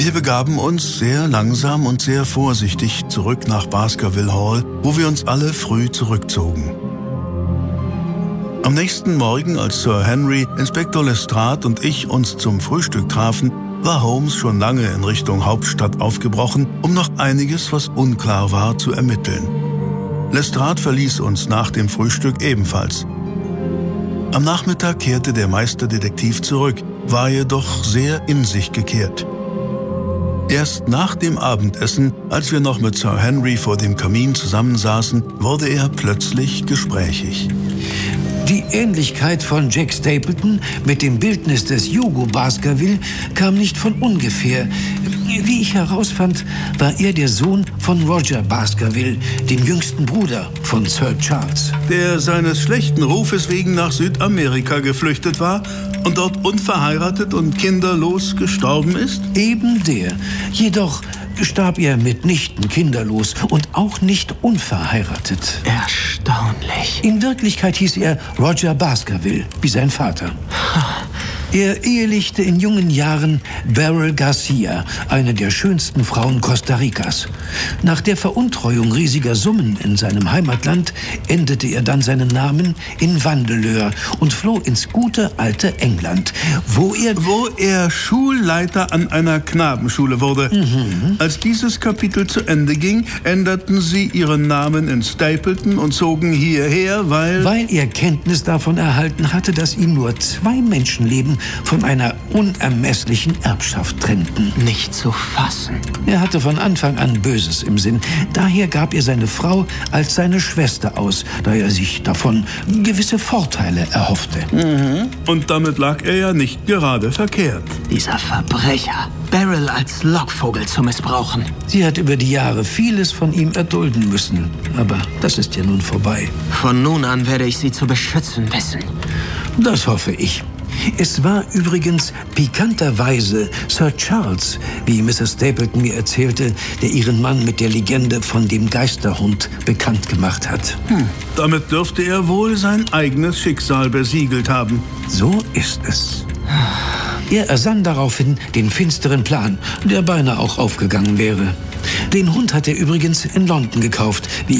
Wir begaben uns sehr langsam und sehr vorsichtig zurück nach Baskerville Hall, wo wir uns alle früh zurückzogen. Am nächsten Morgen, als Sir Henry, Inspektor Lestrade und ich uns zum Frühstück trafen, war Holmes schon lange in Richtung Hauptstadt aufgebrochen, um noch einiges, was unklar war, zu ermitteln. Lestrade verließ uns nach dem Frühstück ebenfalls. Am Nachmittag kehrte der Meisterdetektiv zurück, war jedoch sehr in sich gekehrt. Erst nach dem Abendessen, als wir noch mit Sir Henry vor dem Kamin zusammensaßen, wurde er plötzlich gesprächig. Die Ähnlichkeit von Jack Stapleton mit dem Bildnis des Hugo Baskerville kam nicht von ungefähr. Wie ich herausfand, war er der Sohn von Roger Baskerville, dem jüngsten Bruder von Sir Charles. Der seines schlechten Rufes wegen nach Südamerika geflüchtet war und dort unverheiratet und kinderlos gestorben ist? Eben der. Jedoch starb er mitnichten kinderlos und auch nicht unverheiratet. Erstaunlich. In Wirklichkeit hieß er Roger Baskerville, wie sein Vater. Er ehelichte in jungen Jahren Beryl Garcia, eine der schönsten Frauen Costa Ricas. Nach der Veruntreuung riesiger Summen in seinem Heimatland änderte er dann seinen Namen in Vandeleur und floh ins gute alte England, wo er Schulleiter an einer Knabenschule wurde. Als dieses Kapitel zu Ende ging, änderten sie ihren Namen in Stapleton und zogen hierher, weil er Kenntnis davon erhalten hatte, dass ihm nur 2 Menschenleben von einer unermesslichen Erbschaft trennten. Nicht zu fassen. Er hatte von Anfang an Böses im Sinn. Daher gab er seine Frau als seine Schwester aus, da er sich davon gewisse Vorteile erhoffte. Und damit lag er ja nicht gerade verkehrt. Dieser Verbrecher. Beryl als Lockvogel zu missbrauchen. Sie hat über die Jahre vieles von ihm erdulden müssen. Aber das ist ja nun vorbei. Von nun an werde ich sie zu beschützen wissen. Das hoffe ich. Es war übrigens pikanterweise Sir Charles, wie Mrs. Stapleton mir erzählte, der ihren Mann mit der Legende von dem Geisterhund bekannt gemacht hat. Damit dürfte er wohl sein eigenes Schicksal besiegelt haben. So ist es. Er ersann daraufhin den finsteren Plan, der beinahe auch aufgegangen wäre. Den Hund hat er übrigens in London gekauft, wie